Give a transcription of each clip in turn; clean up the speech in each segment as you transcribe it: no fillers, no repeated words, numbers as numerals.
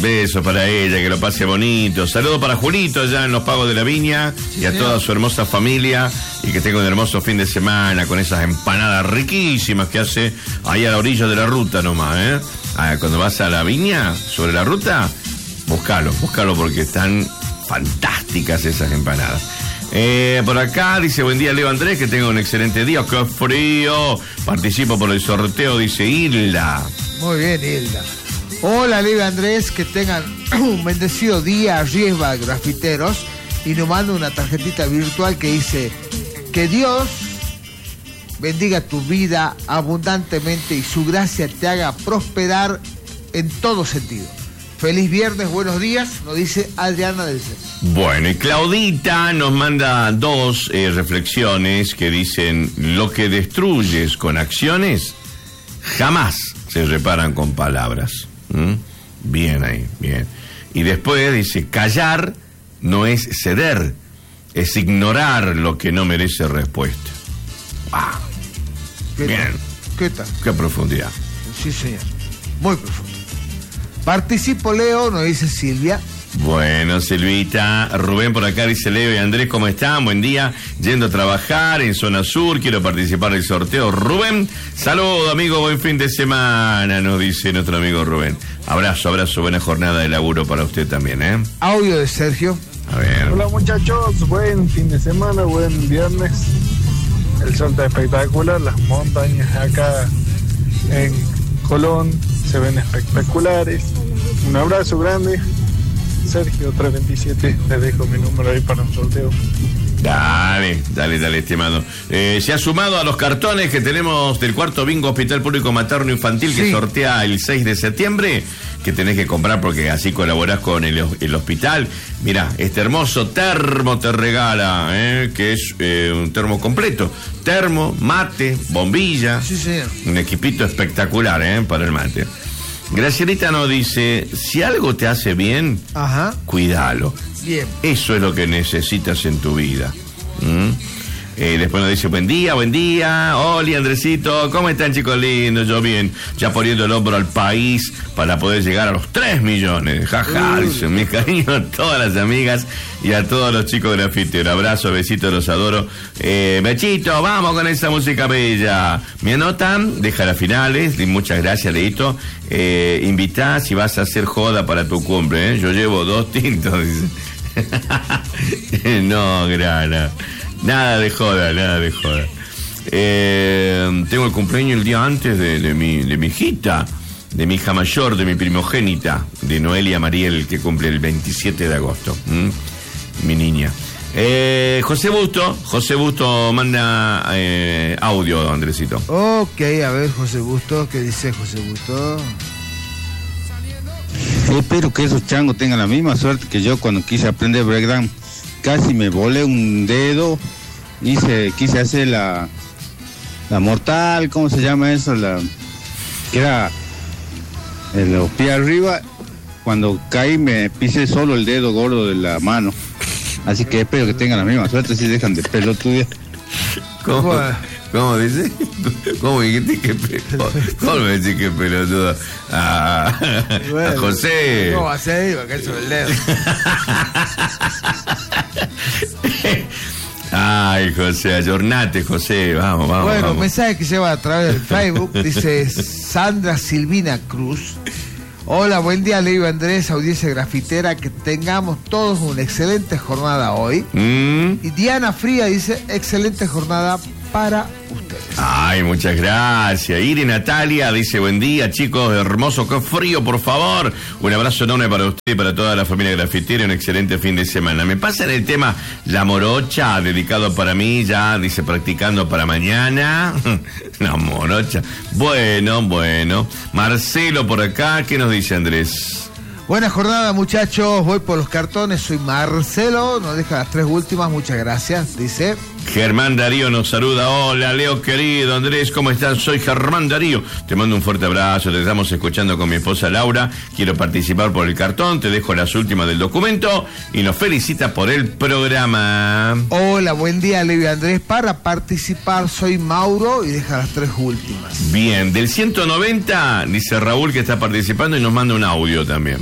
Besos para ella, que lo pase bonito. Saludo para Julito allá en los Pagos de la Viña, sí, y a toda su hermosa familia, y que tenga un hermoso fin de semana con esas empanadas riquísimas que hace ahí a la orilla de la ruta nomás, ¿eh? Cuando vas a la viña, sobre la ruta, búscalo porque están fantásticas esas empanadas. Por acá dice, buen día Leo Andrés, que tenga un excelente día. ¡Qué frío! Participo por el sorteo, dice Hilda. Muy bien, Hilda. Hola Leo Andrés, que tengan un bendecido día, Riesba Grafiteros. Y nos manda una tarjetita virtual que dice, que Dios bendiga tu vida abundantemente y su gracia te haga prosperar en todo sentido. Feliz viernes, buenos días, nos dice Adriana del Centro. Bueno, y Claudita nos manda dos reflexiones que dicen, lo que destruyes con acciones jamás se reparan con palabras. Bien ahí, bien. Y después dice, callar no es ceder, es ignorar lo que no merece respuesta. ¡Ah! Bien. ¿Qué tal? Qué profundidad. Sí, señor. Muy profundo. Participo, Leo, nos dice Silvia. Bueno, Silvita. Rubén por acá dice, Leo y Andrés, ¿cómo están? Buen día. Yendo a trabajar en Zona Sur, quiero participar del sorteo. Rubén, saludo, amigo, buen fin de semana, nos dice nuestro amigo Rubén. Abrazo, buena jornada de laburo para usted también, ¿eh? Audio de Sergio. A ver. Hola muchachos, buen fin de semana, buen viernes. El sol está espectacular, las montañas acá en Colón se ven espectaculares. Un abrazo grande. Sergio 327, te dejo mi número ahí para un sorteo. Dale, estimado. Se ha sumado a los cartones que tenemos del cuarto bingo Hospital Público Materno Infantil, que sortea el 6 de septiembre, que tenés que comprar porque así colaborás con el hospital. Mirá, este hermoso termo te regala, que es un termo completo. Termo, mate, bombilla. Sí, señor. Un equipito espectacular, para el mate. Gracielita nos dice, si algo te hace bien, cuídalo. Bien. Eso es lo que necesitas en tu vida. Después nos dice, buen día. Hola, Andresito, ¿cómo están, chicos lindos? Yo bien, ya poniendo el hombro al país para poder llegar a los 3 millones. Jaja, dice, mi cariño a todas las amigas y a todos los chicos grafiteros. Abrazo, besitos, los adoro. Bechito, vamos con esa música bella. Me anotan, deja las finales. Y muchas gracias, Leito. Invitá si vas a hacer joda para tu cumple, Yo llevo 2 tintos, dice. No, grana. Nada de joda. Tengo el cumpleaños el día antes de mi hijita, de mi hija mayor, de mi primogénita, de Noelia Mariel, que cumple el 27 de agosto. Mi niña. José Busto manda audio, Andresito. Ok, a ver, José Busto, ¿qué dice José Busto? Espero que esos changos tengan la misma suerte que yo cuando quise aprender breakdance. Casi me volé un dedo, quise hacer la mortal, ¿cómo se llama eso? Que era los pies arriba. Cuando caí me pisé solo el dedo gordo de la mano. Así que espero que tengan la misma suerte si dejan de pelotudear. ¿Cómo dice? ¿Cómo dijiste que pelotudo? ¿Cómo me decís que pelotudo? Bueno, a José. ¿Cómo va a ser? Iba a caer sobre el dedo. Ay, José, ayornate, José, vamos. Bueno, mensaje que lleva a través del Facebook, dice Sandra Silvina Cruz. Hola, buen día, Leo Andrés, audiencia grafitera, que tengamos todos una excelente jornada hoy. Y Diana Fría dice, excelente jornada para ustedes. Ay, muchas gracias. Iri Natalia dice, buen día, chicos, hermoso, qué frío, por favor. Un abrazo enorme para usted y para toda la familia grafitera, un excelente fin de semana. Me pasa en el tema La Morocha, dedicado para mí, ya dice, practicando para mañana. La Morocha. Bueno. Marcelo por acá, ¿qué nos dice Andrés? Buena jornada, muchachos, voy por los cartones, soy Marcelo, nos deja las 3 últimas, muchas gracias, dice. Germán Darío nos saluda. Hola, Leo querido, Andrés, ¿cómo estás? Soy Germán Darío, te mando un fuerte abrazo, te estamos escuchando con mi esposa Laura, quiero participar por el cartón, te dejo las últimas del documento y nos felicita por el programa. Hola, buen día, Leo y Andrés, para participar soy Mauro y deja las 3 últimas. Bien, del 190 dice Raúl que está participando y nos manda un audio también.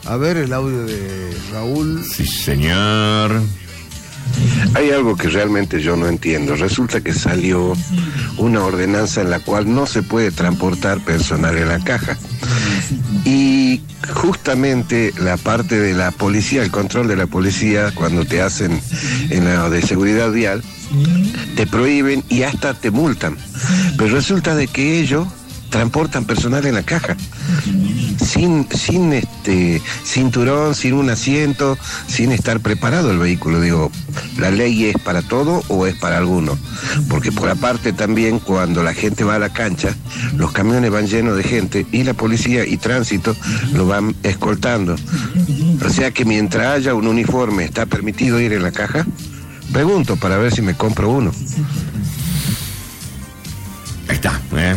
A ver el audio de Raúl. Sí, señor. Hay algo que realmente yo no entiendo. Resulta que salió una ordenanza en la cual no se puede transportar personal en la caja. Y justamente la parte de la policía, el control de la policía, cuando te hacen en la de seguridad vial, te prohíben y hasta te multan. Pero resulta de que ellos transportan personal en la caja. Sin cinturón, sin un asiento, sin estar preparado el vehículo. Digo, ¿la ley es para todo o es para alguno? Porque por aparte también cuando la gente va a la cancha, los camiones van llenos de gente y la policía y tránsito lo van escoltando. O sea que mientras haya un uniforme, ¿está permitido ir en la caja? Pregunto para ver si me compro uno. Ahí está,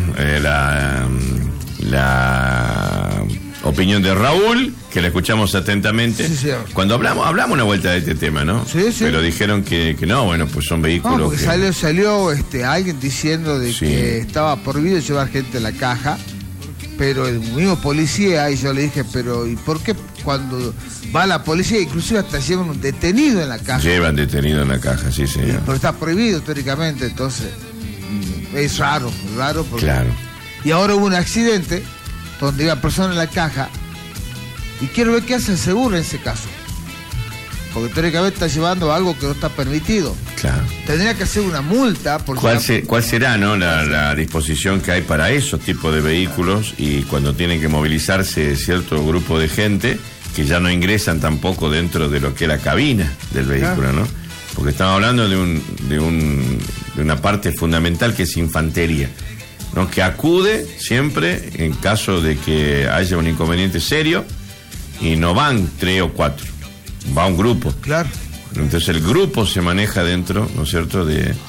la opinión de Raúl, que la escuchamos atentamente. Sí, señor. Cuando hablamos una vuelta de este tema, ¿no? Sí, sí. Pero dijeron que no, bueno, pues son vehículos. No, porque que... salió alguien diciendo de Sí. que estaba prohibido llevar gente en la caja, pero el mismo policía, y yo le dije, pero ¿y por qué cuando va la policía, inclusive hasta llevan un detenido en la caja? Llevan detenido en la caja, sí, señor. Pero está prohibido teóricamente, entonces es raro porque... Claro. Y ahora hubo un accidente donde iba persona en la caja y quiero ver qué hace el seguro en ese caso, porque teóricamente está llevando algo que no está permitido. Claro. Tendría que hacer una multa. ¿Cuál será, no, la disposición que hay para esos tipos de vehículos y cuando tienen que movilizarse cierto grupo de gente que ya no ingresan tampoco dentro de lo que es la cabina del vehículo, ¿no? Porque estamos hablando de una parte fundamental que es infantería, ¿no? Que acude siempre en caso de que haya un inconveniente serio y no van 3 o 4, va un grupo. Claro. Entonces el grupo se maneja dentro, ¿no es cierto?,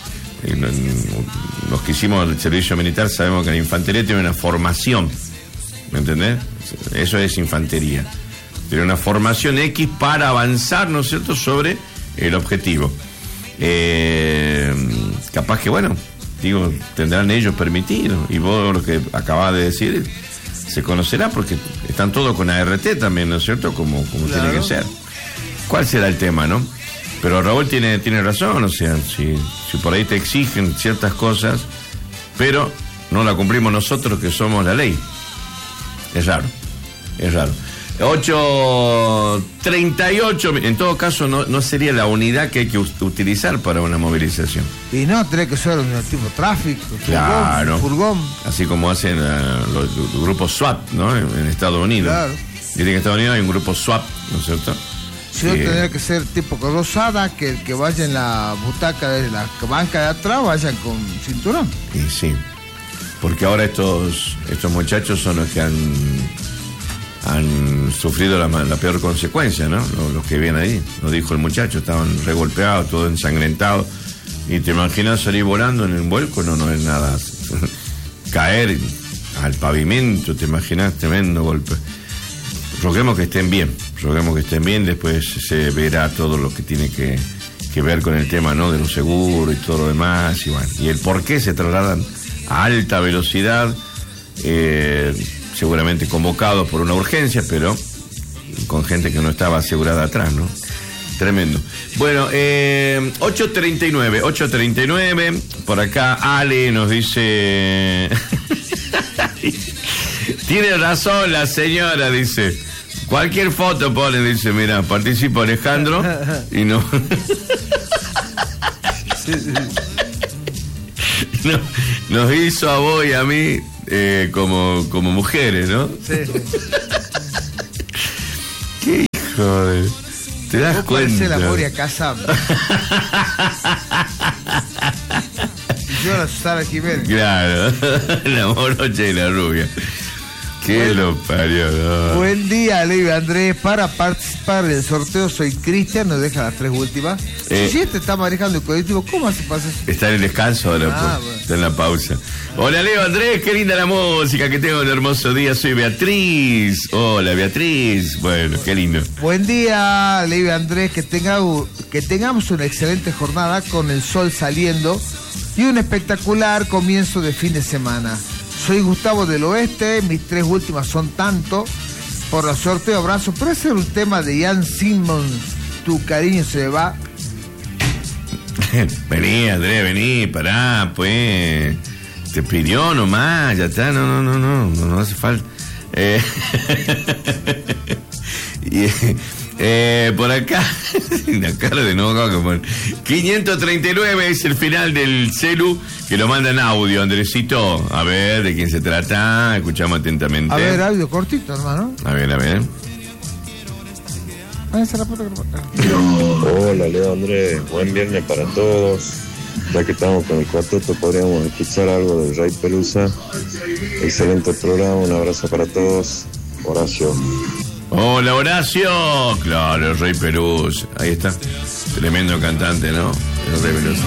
los que hicimos el servicio militar sabemos que la infantería tiene una formación, ¿me entendés? Eso es infantería. Tiene una formación X para avanzar, ¿no es cierto?, sobre el objetivo. Capaz que, bueno, digo, tendrán ellos permitido, y vos lo que acabas de decir se conocerá porque están todos con ART también, ¿no es cierto?, como claro. Tiene que ser. ¿Cuál será el tema, no? Pero Raúl tiene razón, o sea, si por ahí te exigen ciertas cosas, pero no la cumplimos nosotros que somos la ley. Es raro. 8:38, en todo caso no sería la unidad que hay que utilizar para una movilización. Y no, tiene que ser un tipo tráfico, claro. Furgón. Así como hacen los grupos SWAT, ¿no? En Estados Unidos. Claro. Dicen que en Estados Unidos hay un grupo SWAT, ¿no es cierto? Si no, tendría que ser tipo rosada, que vaya en la butaca de la banca de atrás, vayan con cinturón. Y sí, porque ahora estos muchachos son los que han sufrido la peor consecuencia, ¿no? Los que vienen ahí, lo dijo el muchacho, estaban regolpeados, todo ensangrentado. Y te imaginas salir volando en el vuelco, no es nada. Caer al pavimento, te imaginas, tremendo golpe. Roguemos que estén bien, después se verá todo lo que tiene que ver con el tema, ¿no?, de los seguros y todo lo demás, y bueno, y el por qué se trasladan a alta velocidad, seguramente convocados por una urgencia, pero con gente que no estaba asegurada atrás, ¿no? Tremendo. Bueno, 8:39, por acá Ale nos dice... Tiene razón la señora, dice. Cualquier foto pone, dice, mira, participa Alejandro y no... no nos hizo a vos y a mí como mujeres, ¿no? Sí. Qué hijo de... ¿Te das cuenta? La Moria Kazan. Yo la Susana Jiménez. Claro, la morocha y la rubia. ¿Qué bueno, lo parió? No. Buen día, Levi Andrés. Para participar del sorteo soy Cristian, nos deja las 3 últimas. Si este está manejando el colectivo, ¿cómo se pasa eso? Está en el descanso ahora, bueno. Está en la pausa. Hola, Leo Andrés, qué linda la música, que tengo un hermoso día. Soy Beatriz. Hola, Beatriz. Bueno, qué lindo. Buen día, Levi Andrés, que tengamos una excelente jornada con el sol saliendo y un espectacular comienzo de fin de semana. Soy Gustavo del Oeste, mis 3 últimas son tanto. por los sorteos. Abrazo. ¿Puede ser un tema de Jan Simmons? Tu cariño se va. Vení, Andrés, vení, pará, pues. Te pidió nomás, ya está, no hace falta. Por acá, la cara de nuevo, 539 es el final del celu, que lo manda en audio, Andresito. A ver, ¿de quién se trata? Escuchamos atentamente. A ver, audio cortito, hermano. A ver. Hola, Leo Andrés, buen viernes para todos. Ya que estamos con el cuarteto, podríamos escuchar algo del Rey Pelusa. Excelente programa, un abrazo para todos. Horacio. Hola, Horacio. Claro, el Rey Pelusa. Ahí está. Tremendo cantante, ¿no? El Rey Pelusa.